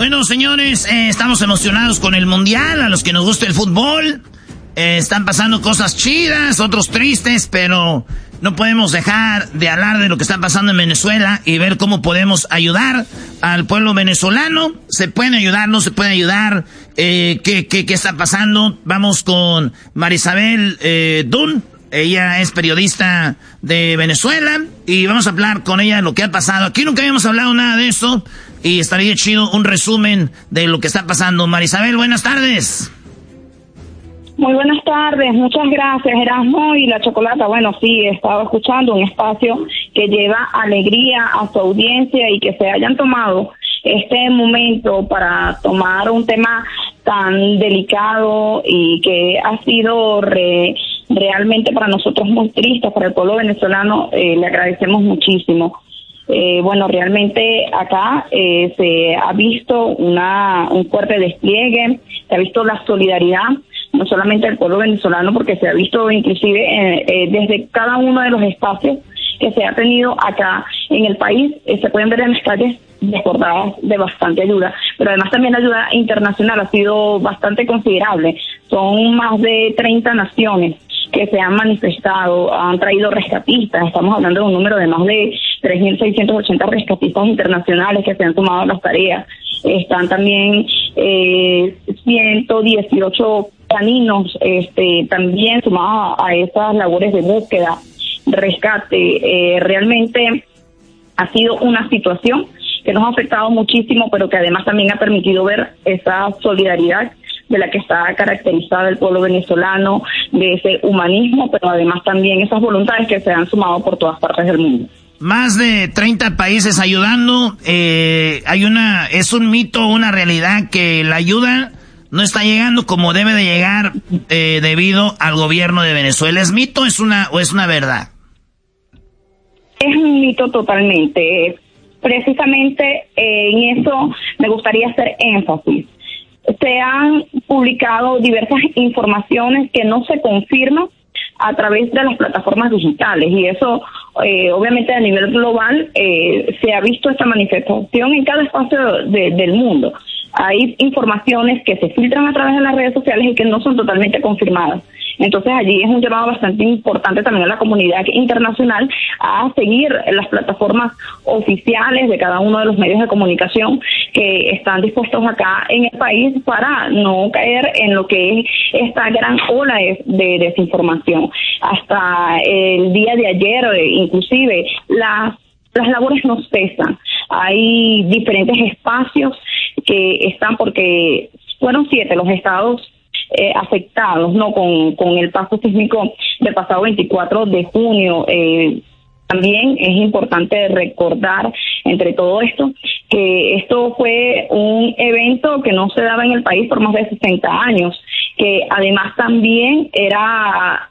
Bueno, señores, estamos emocionados con el Mundial. A los que nos gusta el fútbol, están pasando cosas chidas, otros tristes, pero no podemos dejar de hablar de lo que está pasando en Venezuela y ver cómo podemos ayudar al pueblo venezolano. ¿Se puede ayudar? ¿No se puede ayudar? ¿Qué está pasando? Vamos con Marisabel Dunn. Ella es periodista de Venezuela y vamos a hablar con ella de lo que ha pasado. Aquí nunca habíamos hablado nada de eso y estaría chido un resumen de lo que está pasando. Marisabel, buenas tardes. Muy buenas tardes, muchas gracias, Erasmo y la Chocolata. Bueno, sí, he estado escuchando un espacio que lleva alegría a su audiencia y que se hayan tomado este momento para tomar un tema tan delicado y que ha sido realmente para nosotros muy triste, para el pueblo venezolano. Le agradecemos muchísimo. Bueno, realmente acá se ha visto un fuerte despliegue, se ha visto la solidaridad, no solamente del pueblo venezolano, porque se ha visto inclusive desde cada uno de los espacios que se ha tenido acá en el país, se pueden ver en las calles desbordadas de bastante ayuda, pero además también la ayuda internacional ha sido bastante considerable. Son más de 30 naciones que se han manifestado, han traído rescatistas. Estamos hablando de un número de más de 3.680 rescatistas internacionales que se han sumado a las tareas. Están también 118 caninos también sumados a esas labores de búsqueda, rescate. Realmente ha sido una situación que nos ha afectado muchísimo, pero que además también ha permitido ver esa solidaridad de la que está caracterizada el pueblo venezolano, de ese humanismo, pero además también esas voluntades que se han sumado por todas partes del mundo. Más de 30 países ayudando. Es un mito, una realidad que la ayuda no está llegando como debe de llegar debido al gobierno de Venezuela. ¿Es mito o es una verdad? Es un mito totalmente. Precisamente en eso me gustaría hacer énfasis. Se han publicado diversas informaciones que no se confirman a través de las plataformas digitales y eso obviamente a nivel global se ha visto esta manifestación en cada espacio del mundo. Hay informaciones que se filtran a través de las redes sociales y que no son totalmente confirmadas. Entonces allí es un llamado bastante importante también a la comunidad internacional a seguir las plataformas oficiales de cada uno de los medios de comunicación que están dispuestos acá en el país para no caer en lo que es esta gran ola de desinformación. Hasta el día de ayer, inclusive, las labores no cesan. Hay diferentes espacios que están, porque fueron 7 los estados afectados, ¿no? Con el paso sísmico del pasado 24 de junio. También es importante recordar, entre todo esto, que esto fue un evento que no se daba en el país por más de 60 años, que además también era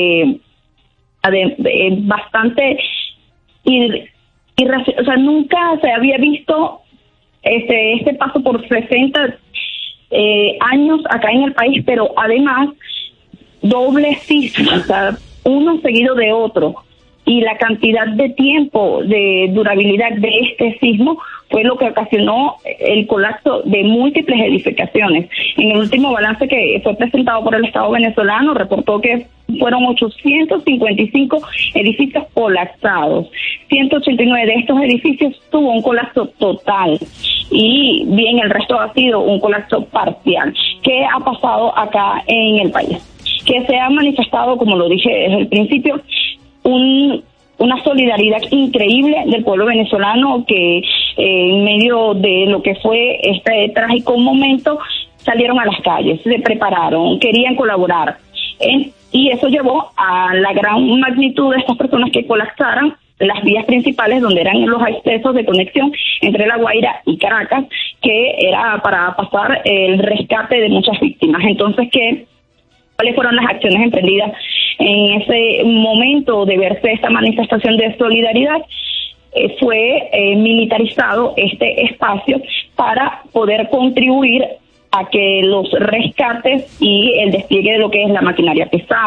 bastante o sea, nunca se había visto este paso por 60 años acá en el país, pero además doble sismo, o sea, uno seguido de otro, y la cantidad de tiempo de durabilidad de este sismo fue lo que ocasionó el colapso de múltiples edificaciones. En el último balance que fue presentado por el Estado venezolano, reportó que fueron 855 edificios colapsados. 189 de estos edificios tuvo un colapso total y bien el resto ha sido un colapso parcial. ¿Qué ha pasado acá en el país? Que se ha manifestado, como lo dije desde el principio, una solidaridad increíble del pueblo venezolano que en medio de lo que fue este trágico momento salieron a las calles, se prepararon, querían colaborar. Y eso llevó a la gran magnitud de estas personas que colapsaran las vías principales donde eran los accesos de conexión entre La Guaira y Caracas, que era para pasar el rescate de muchas víctimas. Entonces, ¿cuáles fueron las acciones emprendidas en ese momento de verse esta manifestación de solidaridad? Fue militarizado este espacio para poder contribuir a que los rescates y el despliegue de lo que es la maquinaria pesada,